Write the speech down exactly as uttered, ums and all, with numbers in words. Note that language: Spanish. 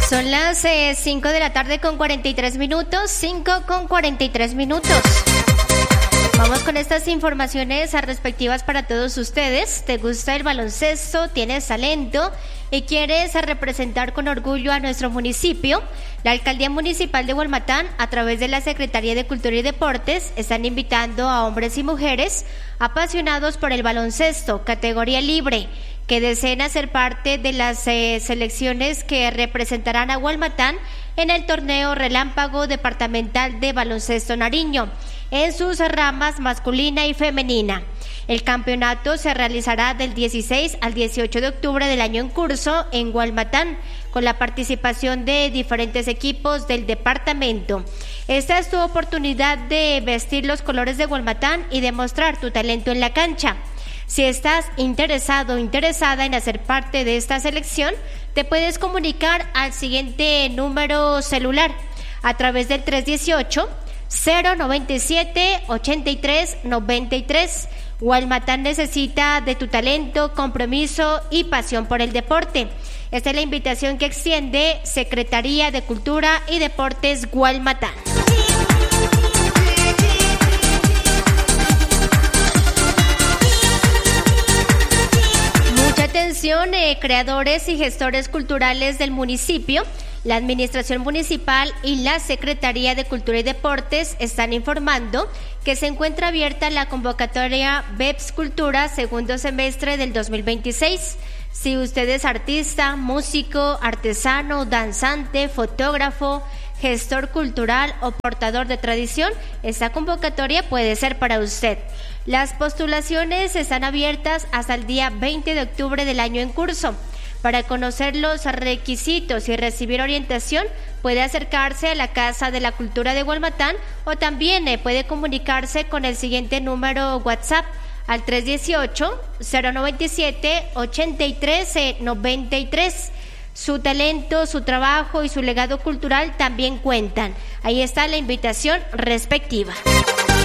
Son las eh, cinco de la tarde con cuarenta y tres minutos, cinco con cuarenta y tres minutos. Vamos con estas informaciones respectivas para todos ustedes. ¿Te gusta el baloncesto? ¿Tienes talento? ¿Y quieres representar con orgullo a nuestro municipio? La Alcaldía Municipal de Hualmatán, a través de la Secretaría de Cultura y Deportes, están invitando a hombres y mujeres apasionados por el baloncesto, categoría libre, que deseen hacer parte de las eh, selecciones que representarán a Hualmatán en el torneo Relámpago Departamental de Baloncesto Nariño, en sus ramas masculina y femenina. El campeonato se realizará del dieciséis al dieciocho de octubre del año en curso en Hualmatán, con la participación de diferentes equipos del departamento. Esta es tu oportunidad de vestir los colores de Hualmatán y demostrar tu talento en la cancha. Si estás interesado o interesada en hacer parte de esta selección, te puedes comunicar al siguiente número celular a través del tres dieciocho, cero noventa y siete, ochenta y tres noventa y tres. Hualmatán necesita de tu talento, compromiso y pasión por el deporte. Esta es la invitación que extiende Secretaría de Cultura y Deportes Hualmatán. Mucha atención, eh, creadores y gestores culturales del municipio. La Administración Municipal y la Secretaría de Cultura y Deportes están informando que se encuentra abierta la convocatoria B E P S Cultura segundo semestre del dos mil veintiséis. Si usted es artista, músico, artesano, danzante, fotógrafo, gestor cultural o portador de tradición, esta convocatoria puede ser para usted. Las postulaciones están abiertas hasta el día veinte de octubre del año en curso. Para conocer los requisitos y recibir orientación, puede acercarse a la Casa de la Cultura de Hualmatán o también eh, puede comunicarse con el siguiente número WhatsApp al tres dieciocho, cero noventa y siete, ochenta y tres noventa y tres. Su talento, su trabajo y su legado cultural también cuentan. Ahí está la invitación respectiva.